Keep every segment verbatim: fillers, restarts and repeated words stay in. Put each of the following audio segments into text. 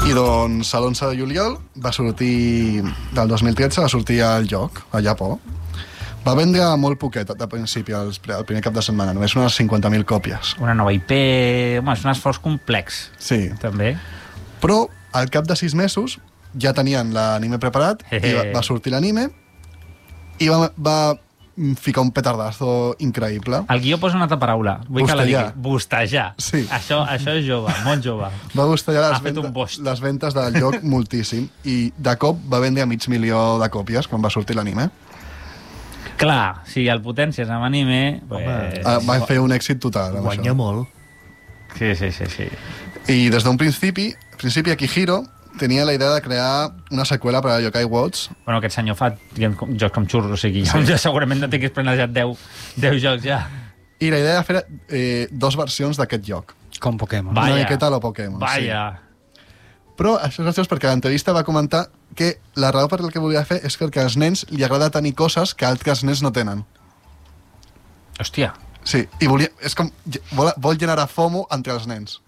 I doncs a l'onze de juliol va sortir, del dos mil tretze, va sortir el joc a Japó. Va vendre molt poquet de principi, el primer cap de setmana, només unes cinquanta mil còpies. Una nova I P... Home, és un esforç complex. Sí. També. Però al cap de sis mesos ja tenien l'anime preparat i va, va sortir l'anime i va, va ficar un petardazo increïble. El guió posa una altra paraula. Vull Bostejar. que la digui. Bostejar. Sí. Això, això és jove, molt jove. Va bostejar les, Ha fet un venda, bost. les ventes del joc moltíssim i de cop va vendre mig milió de còpies quan va sortir l'anime. Clar, si el potències amb anime... Pues... Ah, va fer un èxit total. amb Guanya això. molt. Sí, sí, sí, sí. I des d'un principi, principi Akihiro tenia la idea de crear una seqüela per a Yokai Watch. Bueno, aquest senyor fa diguem, com- jocs com xurros, o sigui, sí. Ja segurament no tingués planejat deu, deu jocs ja. I la idea era fer eh, dos versions d'aquest joc. Com Pokémon. Va. Vaya. Una miqueta a lo Pokémon. Vaya. Sí. Però això és graciós perquè a l'entrevista va comentar que la raó per la que volia fer és perquè als nens li agrada tenir coses que altres nens no tenen. Hòstia. Sí, i volia, és com, vol, vol generar FOMO entre els nens.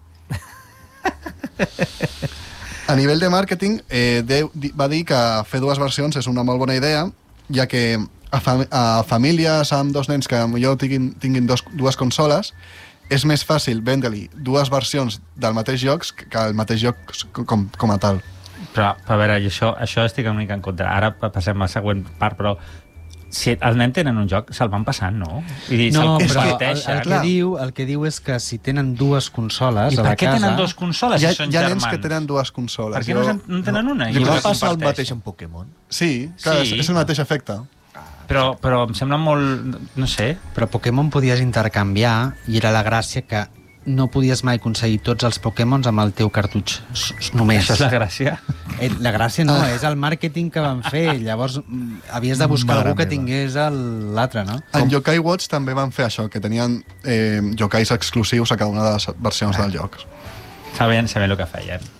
A nivell de màrqueting, eh, de, va dir que fer dues versions és una molt bona idea, ja que a, fam a famílies amb dos nens que potser tinguin, tinguin dos, dues consoles, és més fàcil vendre-li dues versions del mateix joc que el mateix joc com, com a tal. Però, però a veure, i això, això estic una mica en contra. Ara passem a la següent part, però si els nens tenen un joc, se'l van passant, no? I No, se'l però el, comparteixen. el, que diu, el que diu és que si tenen dues consoles I a per la què casa... tenen dues consoles Hi ha, si són hi ha germans? nens que tenen dues consoles. Per què no, se'n- no tenen una? jo I I va crec que passar el comparteixen. mateix amb Pokémon. Sí, clar, Sí. és, és el mateix efecte. Però, però em sembla molt... No sé. Però Pokémon podies intercanviar i era la gràcia que no podies mai aconseguir tots els Pokémons amb el teu cartutx s- s- només. Això és la gràcia. Eh, La gràcia no, és el màrqueting que van fer. Llavors mm, havies de buscar Mare algú que meva. tingués el- l'altre, no? En Yokai Watch també van fer això, que tenien eh, yokais exclusius a cada una de les versions del joc. Sabien, sabien el que feien.